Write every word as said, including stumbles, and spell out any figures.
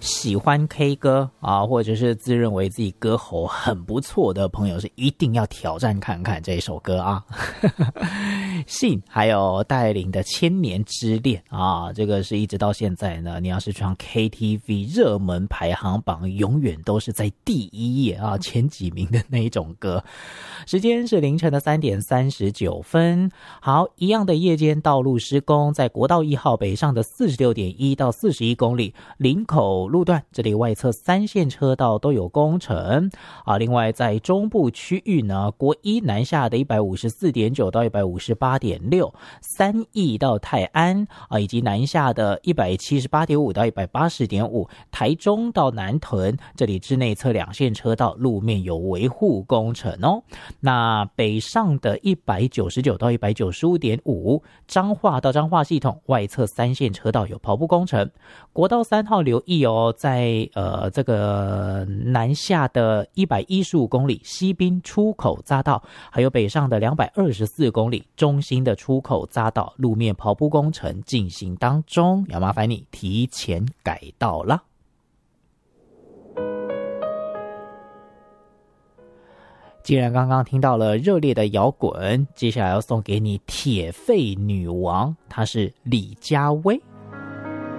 喜欢 K 歌啊，或者是自认为自己歌喉很不错的朋友，是一定要挑战看看这一首歌啊。信还有戴琳的《千年之恋》啊，这个是一直到现在呢，你要是唱 K T V 热门排行榜，永远都是在第一页啊，前几名的那一种歌。时间是凌晨的三点三十九分。好，一样的夜间道路施工，在国道一号北上的四十六点一到四十一公里林口路段，这里外侧三线车道都有工程啊。另外在中部区域呢，国一南下的一百五十四点九到一百五十八点六，三义到泰安啊，以及南下的一百七十八点五到一百八十点五，台中到南屯，这里之内侧两线车道路面有维护工程哦。那北上的一百九十九到一百九十五点五，彰化到彰化系统外侧三线车道有跑步工程。国道三号留意哦，在呃这个南下的一百一十五公里西滨出口匝道，还有北上的两百二十四公里中心的出口匝道路面跑步工程进行当中，要麻烦你提前改道了。既然刚刚听到了热烈的摇滚，接下来要送给你铁肺女王，她是李佳薇。